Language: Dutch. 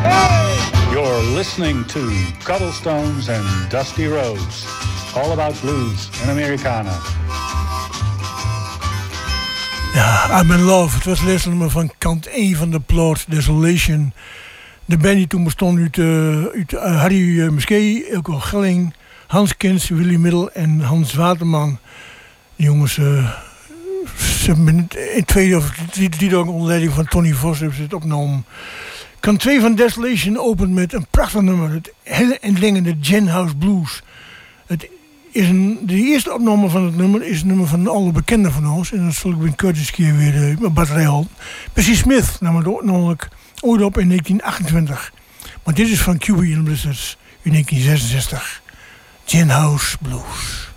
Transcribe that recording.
You're listening to Cobblestones and Dusty Roads. All about blues and Americana. Ja, I'm in Love. Het was het laatste nummer van kant 1 van de plaat Desolation. De band die toen bestond uit Harry Muskee, Ilko Gelling, Hans Kins, Willy Middel en Hans Waterman. Die jongens, ze hebben in 2 of 3 dagen onder leiding van Tony Vos hebben ze het opgenomen. Kant 2 van Desolation opent met een prachtig nummer. Het hele endlingende Gin House Blues. Het is de eerste opname van het nummer is een nummer van alle bekenden van ons. En dat zal ik bij Curtis keer weer mijn batterij halen. Percy Smith nam het namelijk ooit op in 1928. Maar dit is van QB and Blizzards in 1966. Gin House Blues.